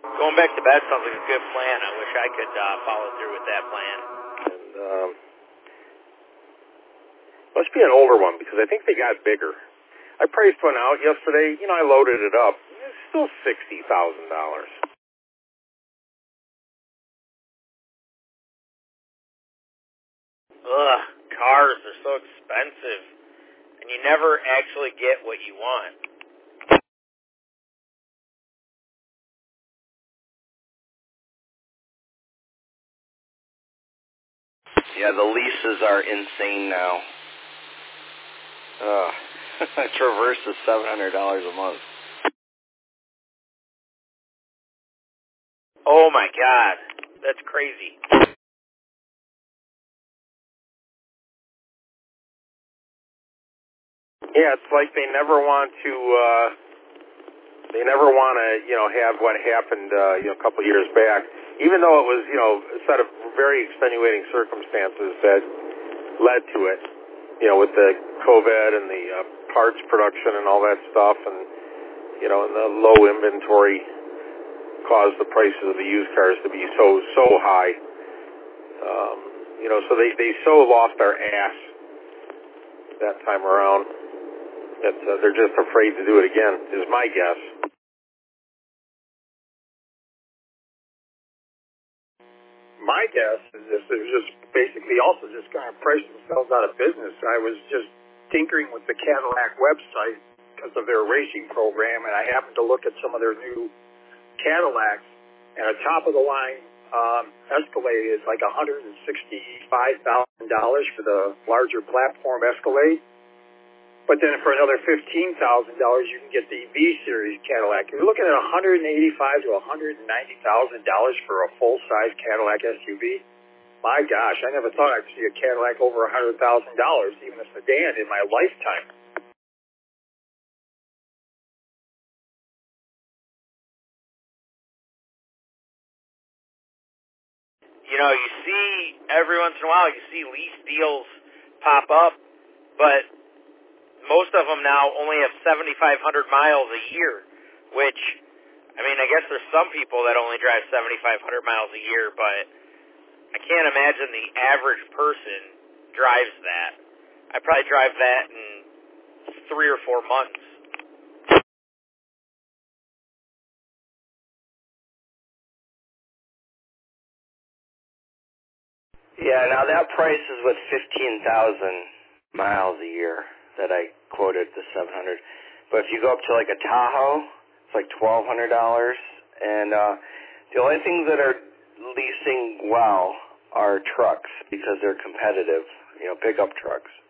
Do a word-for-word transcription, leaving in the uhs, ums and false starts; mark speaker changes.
Speaker 1: Going back to bed sounds like a good plan. I wish I could uh, follow through with that plan.
Speaker 2: And um, must be an older one because I think they got bigger. I priced one out yesterday. You know, I loaded it up. It's still sixty thousand dollars.
Speaker 1: Ugh, cars are so expensive, and you never actually get what you want.
Speaker 3: Yeah, the leases are insane now. Ugh. Traverse is seven hundred dollars a month.
Speaker 1: Oh my God, that's crazy.
Speaker 2: Yeah, it's like they never want to. Uh, they never want to, you know, have what happened, uh, you know, a couple of years back. Even though it was, you know, a set of very extenuating circumstances that led to it, you know, with the COVID and the uh, parts production and all that stuff, and you know, and the low inventory caused the prices of the used cars to be so so high. Um, you know, so they they so lost their ass that time around that uh, they're just afraid to do it again, is my guess.
Speaker 4: My guess is this is just basically also just kind of priced themselves out of business. I was just tinkering with the Cadillac website because of their racing program, and I happened to look at some of their new Cadillacs, and a top-of-the-line um, Escalade is like one hundred sixty-five thousand dollars for the larger platform Escalade. But then for another fifteen thousand dollars, you can get the V-Series Cadillac. You're looking at one hundred eighty-five thousand dollars to one hundred ninety thousand dollars for a full-size Cadillac S U V. My gosh, I never thought I'd see a Cadillac over one hundred thousand dollars, even a sedan, in my lifetime.
Speaker 1: You know, you see, every once in a while, you see lease deals pop up, but most of them now only have seventy-five hundred miles a year, which, I mean, I guess there's some people that only drive seventy-five hundred miles a year, but I can't imagine the average person drives that. I probably drive that in three or four months.
Speaker 3: Yeah, now that price is with fifteen thousand miles a year that I quoted, the seven hundred. But if you go up to like a Tahoe, it's like twelve hundred dollars. And uh, the only things that are leasing well are trucks because they're competitive, you know, pickup trucks.